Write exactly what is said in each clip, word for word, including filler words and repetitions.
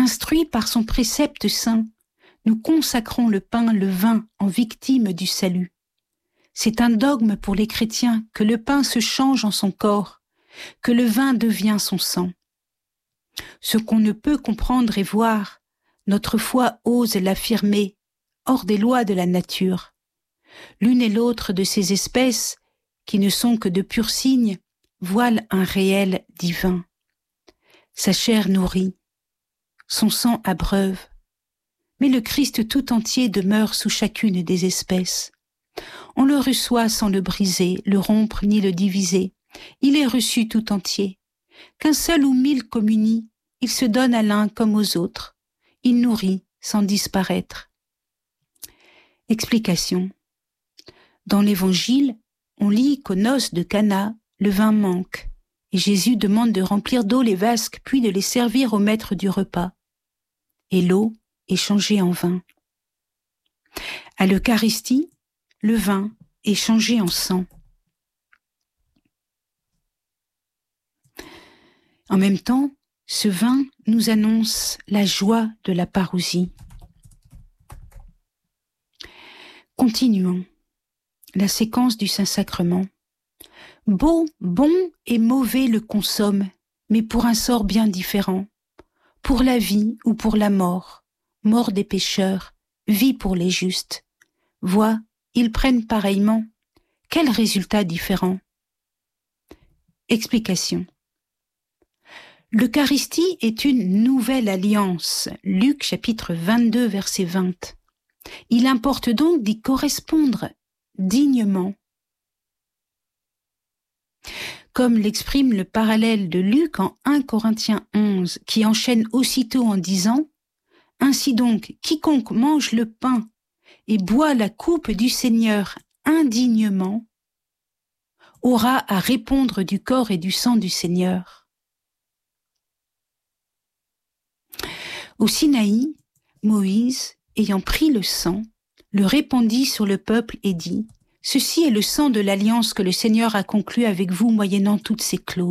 Instruits par son précepte saint, nous consacrons le pain, le vin en victime du salut. C'est un dogme pour les chrétiens que le pain se change en son corps, que le vin devient son sang. Ce qu'on ne peut comprendre et voir, notre foi ose l'affirmer, hors des lois de la nature. L'une et l'autre de ces espèces, qui ne sont que de purs signes, voilent un réel divin. Sa chair nourrit, son sang abreuve, mais le Christ tout entier demeure sous chacune des espèces. On le reçoit sans le briser, le rompre ni le diviser. Il est reçu tout entier. Qu'un seul ou mille communient, il se donne à l'un comme aux autres. Il nourrit sans disparaître. Explication. Dans l'Évangile, on lit qu'aux noces de Cana, le vin manque, et Jésus demande de remplir d'eau les vasques, puis de les servir au maître du repas. Et l'eau est changée en vin. À l'Eucharistie, le vin est changé en sang. En même temps, ce vin nous annonce la joie de la parousie. Continuons. La séquence du Saint-Sacrement. Beau, bon et mauvais le consomment, mais pour un sort bien différent. Pour la vie ou pour la mort, mort des pécheurs, vie pour les justes. Vois, ils prennent pareillement. Quel résultat différent? Explication. L'Eucharistie est une nouvelle alliance. Luc chapitre vingt-deux verset vingt. Il importe donc d'y correspondre dignement. Comme l'exprime le parallèle de Luc en premier Corinthiens onze, qui enchaîne aussitôt en disant « Ainsi donc, quiconque mange le pain et boit la coupe du Seigneur indignement aura à répondre du corps et du sang du Seigneur. » Au Sinaï, Moïse, ayant pris le sang, le répandit sur le peuple et dit « Ceci est le sang de l'alliance que le Seigneur a conclue avec vous moyennant toutes ces clauses. »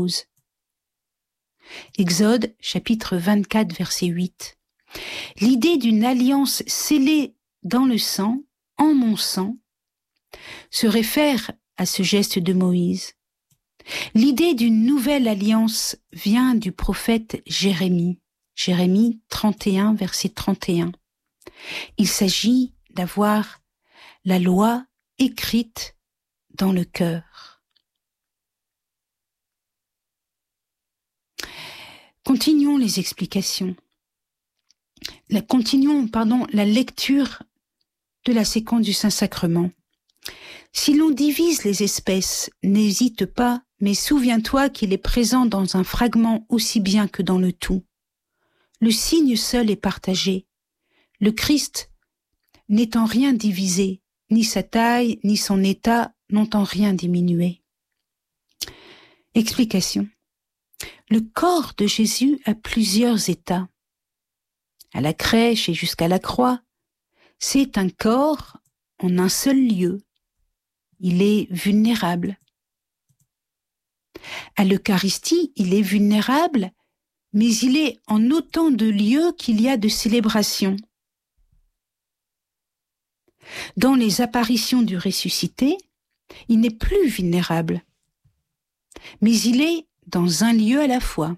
Exode chapitre vingt-quatre verset huit. L'idée d'une alliance scellée dans le sang, en mon sang, se réfère à ce geste de Moïse. L'idée d'une nouvelle alliance vient du prophète Jérémie. Jérémie trente et un, verset trente et un. Il s'agit d'avoir la loi écrite dans le cœur. Continuons les explications. La, continuons, pardon, la lecture de la séquence du Saint-Sacrement. Si l'on divise les espèces, n'hésite pas, mais souviens-toi qu'il est présent dans un fragment aussi bien que dans le tout. Le signe seul est partagé. Le Christ n'est en rien divisé, ni sa taille, ni son état n'ont en rien diminué. Explication. Le corps de Jésus a plusieurs états. À la crèche et jusqu'à la croix, c'est un corps en un seul lieu. Il est vulnérable. À l'Eucharistie, il est vulnérable, mais il est en autant de lieux qu'il y a de célébrations. Dans les apparitions du ressuscité, il n'est plus vulnérable, mais il est dans un lieu à la fois.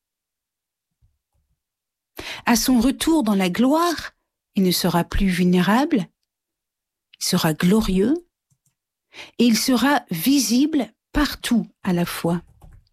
À son retour dans la gloire, il ne sera plus vulnérable, il sera glorieux, et il sera visible partout à la fois.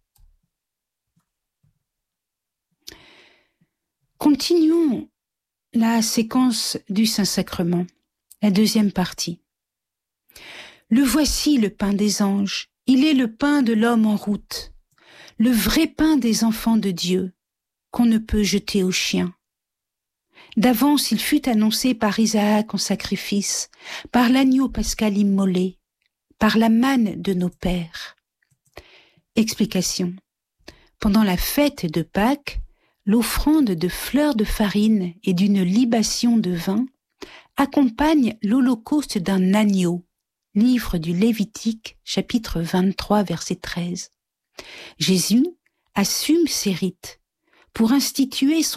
Continuons la séquence du Saint-Sacrement, la deuxième partie. Le voici le pain des anges, il est le pain de l'homme en route, le vrai pain des enfants de Dieu, qu'on ne peut jeter aux chiens. D'avance il fut annoncé par Isaac en sacrifice, par l'agneau pascal immolé, par la manne de nos pères. Explication. Pendant la fête de Pâques, l'offrande de fleurs de farine et d'une libation de vin accompagne l'holocauste d'un agneau. Livre du Lévitique, chapitre vingt-trois, verset treize. Jésus assume ces rites pour instituer son